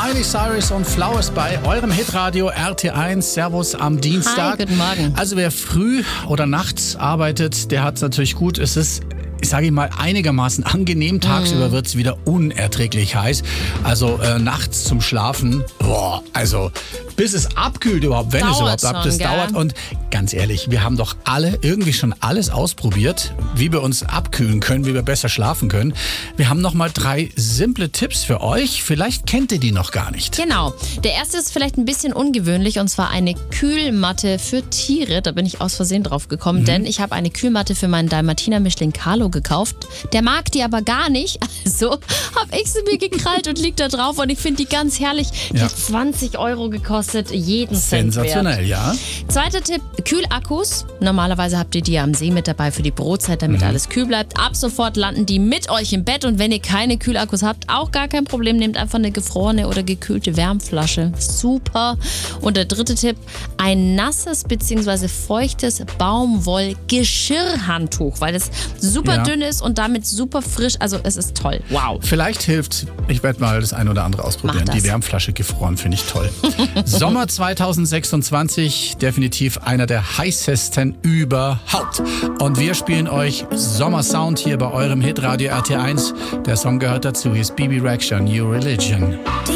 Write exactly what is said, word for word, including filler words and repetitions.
Miley Cyrus und Flowers bei eurem Hitradio R T eins. Servus am Dienstag. Hi, guten Morgen. Also wer früh oder nachts arbeitet, der hat es natürlich gut. Es ist, ich sage mal, einigermaßen angenehm. Tagsüber mm. wird es wieder unerträglich heiß. Also äh, nachts zum Schlafen, boah, also bis es abkühlt überhaupt, wenn dauert es überhaupt abkühlt, das schon, dauert. Und ganz ehrlich, wir haben doch alle irgendwie schon alles ausprobiert, wie wir uns abkühlen können, wie wir besser schlafen können. Wir haben nochmal drei simple Tipps für euch. Vielleicht kennt ihr die noch gar nicht. Genau. Der erste ist vielleicht ein bisschen ungewöhnlich und zwar eine Kühlmatte für Tiere. Da bin ich aus Versehen drauf gekommen, mhm. denn ich habe eine Kühlmatte für meinen Dalmatiner Mischling Carlo gekauft. Der mag die aber gar nicht, also habe ich sie mir gekrallt und liegt da drauf und ich finde die ganz herrlich. Die Ja. hat zwanzig Euro gekostet, jeden Cent Sensationell, wert. ja. Zweiter Tipp, Kühlakkus. Normalerweise habt ihr die ja am See mit dabei für die Brotzeit, damit Mhm. alles kühl bleibt. Ab sofort landen die mit euch im Bett und wenn ihr keine Kühlakkus habt, auch gar kein Problem, nehmt einfach eine gefrorene oder gekühlte Wärmflasche. Super. Und der dritte Tipp, ein nasses bzw. feuchtes Baumwoll-Geschirrhandtuch, weil das super Ja. dünn ist und damit super frisch. Also es ist toll. Wow. Vielleicht hilft, ich werde mal das ein oder andere ausprobieren. Mach das. Die Wärmflasche gefroren finde ich toll. Sommer zweitausendsechsundzwanzig, definitiv einer der heißesten überhaupt. Und wir spielen euch Sommersound hier bei eurem Hitradio R T eins. Der Song gehört dazu, hier ist Bibi Rexha, New Religion.